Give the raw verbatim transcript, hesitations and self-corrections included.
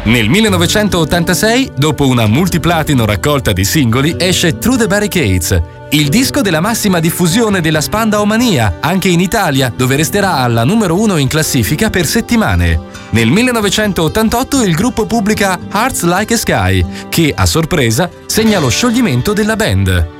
Nel millenovecentottantasei, dopo una multiplatino raccolta di singoli, esce Through the Barricades, il disco della massima diffusione della Spandau Mania, anche in Italia, dove resterà alla numero uno in classifica per settimane. Nel millenovecentottantotto il gruppo pubblica Hearts Like a Sky, che, a sorpresa, segna lo scioglimento della band.